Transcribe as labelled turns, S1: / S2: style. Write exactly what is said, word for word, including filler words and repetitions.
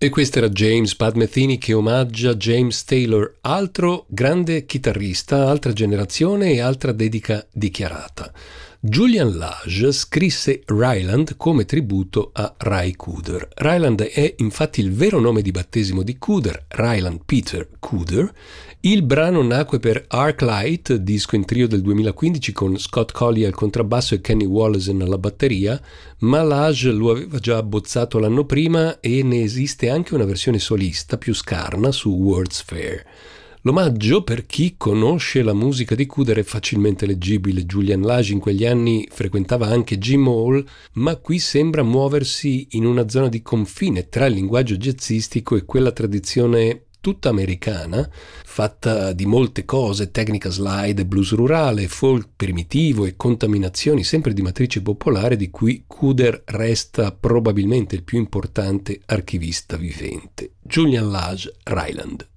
S1: E questo era James Pat Metheny che omaggia James Taylor, altro grande chitarrista, altra generazione e altra dedica dichiarata. Julian Lage scrisse Ryland come tributo a Ry Cooder. Ryland è infatti il vero nome di battesimo di Cooder, Ryland Peter Cooder. Il brano nacque per Arclight, disco in trio del duemilaquindici con Scott Colley al contrabbasso e Kenny Wollesen alla batteria, ma Lage lo aveva già abbozzato l'anno prima e ne esiste anche una versione solista più scarna su World's Fair. L'omaggio, per chi conosce la musica di Cooder, è facilmente leggibile. Julian Lage in quegli anni frequentava anche Jim Hall, ma qui sembra muoversi in una zona di confine tra il linguaggio jazzistico e quella tradizione tutta americana, fatta di molte cose, tecnica slide, blues rurale, folk primitivo e contaminazioni sempre di matrice popolare, di cui Cooder resta probabilmente il più importante archivista vivente. Julian Lage, Ryland.